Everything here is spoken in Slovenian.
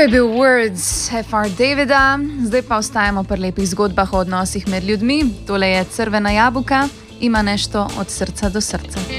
je bil Words F.R. Davida, zdaj pa ostajamo pri lepih zgodbah o odnosih med ljudmi. Tole je Crvena jabuka, ima nešto od srca do srca.